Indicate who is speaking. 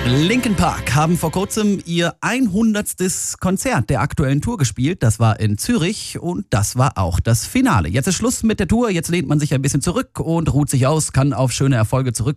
Speaker 1: Linkin Park haben vor kurzem ihr 100. Konzert der aktuellen Tour gespielt. Das war in Zürich und das war auch das Finale. Jetzt ist Schluss mit der Tour, jetzt lehnt man sich ein bisschen zurück und ruht sich aus, kann auf schöne Erfolge zurückblicken.